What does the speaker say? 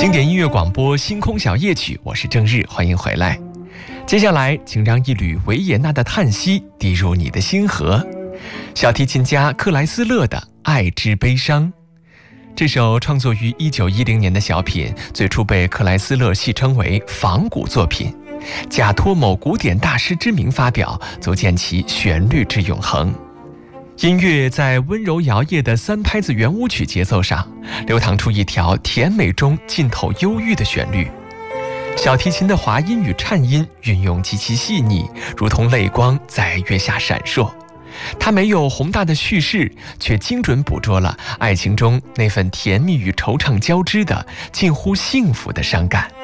经典音乐广播《星空小夜曲》，我是郑日，欢迎回来。接下来，请让一缕维也纳的叹息滴入你的心河。小提琴家克莱斯勒的《爱之悲伤》，这首创作于1910年的小品，最初被克莱斯勒戏称为仿古作品，假托某古典大师之名发表，足见其旋律之永恒。音乐在温柔摇曳的3拍子圆舞曲节奏上，流淌出一条甜美中浸透忧郁的旋律。小提琴的滑音与颤音运用极其细腻，如同泪光在月下闪烁。它没有宏大的叙事，却精准捕捉了爱情中那份甜蜜与惆怅交织的近乎幸福的伤感。